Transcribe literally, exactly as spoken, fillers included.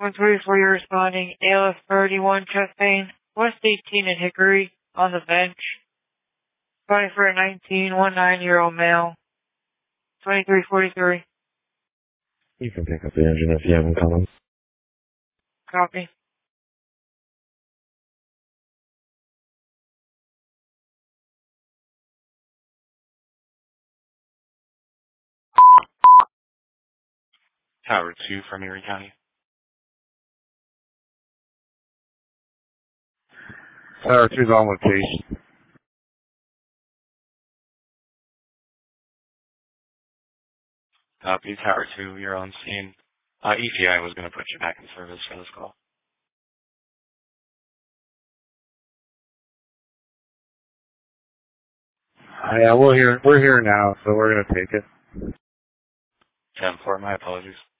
one three for you responding. A L F thirty-one, chest pain. West eighteen in Hickory, on the bench. Responding for a nineteen, one nine-year-old male. twenty-three forty-three. You can pick up the engine if you haven't come. Copy. Tower two from Erie County. Tower two's on location. Copy. Tower two, you're on scene. Uh, E T I was going to put you back in service for this call. Uh, yeah, we're here. We're here now, so we're gonna take it. ten four, my apologies.